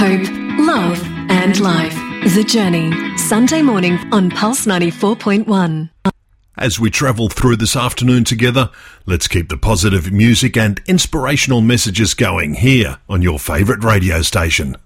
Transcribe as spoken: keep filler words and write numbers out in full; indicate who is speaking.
Speaker 1: hope, love and life. The Journey, Sunday morning on Pulse ninety-four point one.
Speaker 2: As we travel through this afternoon together, let's keep the positive music and inspirational messages going here on your favourite radio station.